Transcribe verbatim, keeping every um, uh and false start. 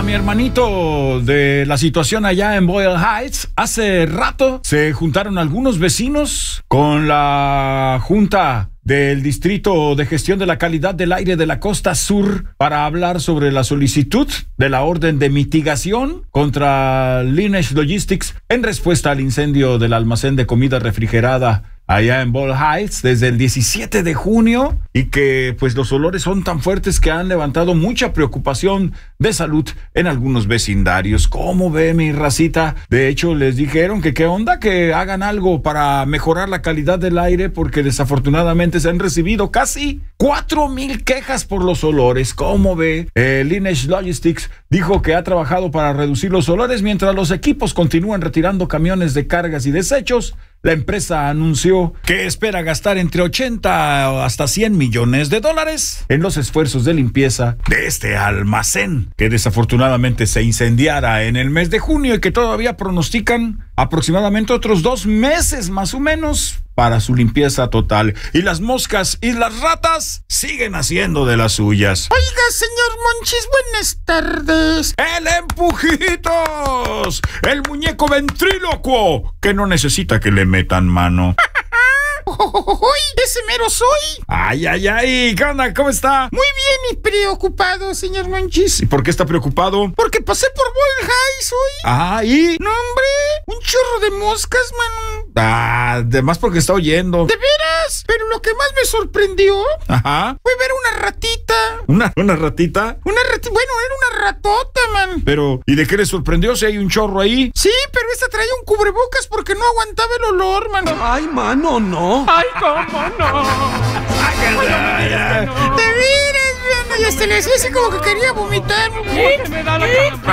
mi hermanito de la situación allá en Boyle Heights. Hace rato se juntaron algunos vecinos con la Junta del Distrito de Gestión de la Calidad del Aire de la Costa Sur para hablar sobre la solicitud de la orden de mitigación contra Lineage Logistics en respuesta al incendio del almacén de comida refrigerada allá en Boyle Heights desde el diecisiete de junio, y que pues los olores son tan fuertes que han levantado mucha preocupación de salud en algunos vecindarios. ¿Cómo ve, mi racita? De hecho, les dijeron que qué onda, que hagan algo para mejorar la calidad del aire, porque desafortunadamente se han recibido casi cuatro mil quejas por los olores. ¿Cómo ve? Eh, Lineage Logistics dijo que ha trabajado para reducir los olores mientras los equipos continúan retirando camiones de cargas y desechos. La empresa anunció que espera gastar entre ochenta hasta cien millones de dólares en los esfuerzos de limpieza de este almacén, que desafortunadamente se incendiara en el mes de junio y que todavía pronostican aproximadamente otros dos meses más o menos para su limpieza total. Y las moscas y las ratas siguen haciendo de las suyas. Oiga, señor Monchis, buenas tardes. ¡El Empujitos! ¡El muñeco ventrílocuo que no necesita que le metan mano! ¡Uy! ¡Ese mero soy! ¡Ay, ay, ay! ¿Qué onda? ¿Cómo está? Muy bien y preocupado, señor Monchis. ¿Y por qué está preocupado? Porque pasé por Boyle Heights hoy. Ah, ¿y? No, hombre, un chorro de moscas, mano. Ah, además porque está oyendo. ¿De veras? Pero lo que más me sorprendió Ajá. fue ver una ratita. ¿Una, una ratita? Una ratita, bueno, era una ratota, man. Pero, ¿y de qué le sorprendió si hay un chorro ahí? Sí, pero esta traía un cubrebocas porque no aguantaba el olor, man. Ay, mano, no. Ay, cómo no. Sáquenla. Te miras, man. Y hasta le hacía así como que quería vomitar. Sí, me da la cara.